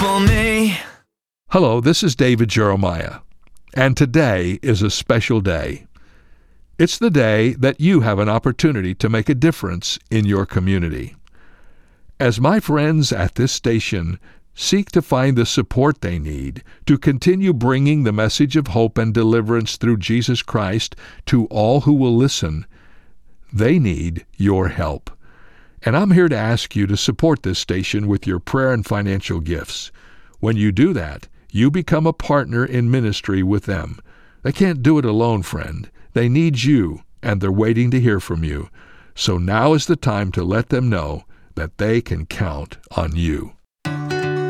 for me. Hello, this is David Jeremiah, and today is a special day. It's the day that you have an opportunity to make a difference in your community. As my friends at this station seek to find the support they need to continue bringing the message of hope and deliverance through Jesus Christ to all who will listen, they need your help. And I'm here to ask you to support this station with your prayer and financial gifts. When you do that, you become a partner in ministry with them. They can't do it alone, friend. They need you, and they're waiting to hear from you. So now is the time to let them know that they can count on you.